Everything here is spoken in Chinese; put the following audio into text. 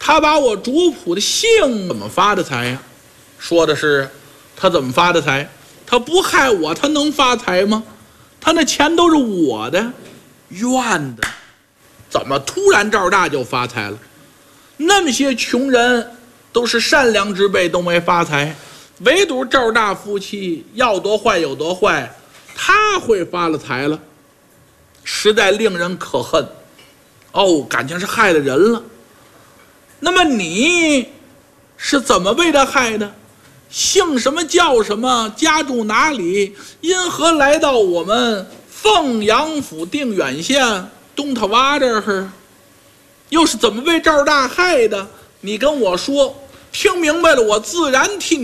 他把我主仆的姓怎么发的财呀？说的是他怎么发的财？他不害我，他能发财吗？他那钱都是我的，怨的，怎么突然赵大就发财了？那么些穷人都是善良之辈，都没发财，唯独赵大夫妻要多坏有多坏，他会发了财了，实在令人可恨。哦，感情是害了人了。那么你是怎么被他害的？姓什么叫什么？家住哪里？因何来到我们凤阳府定远县东塔洼这儿？又是怎么被赵大害的？你跟我说，听明白了，我自然替你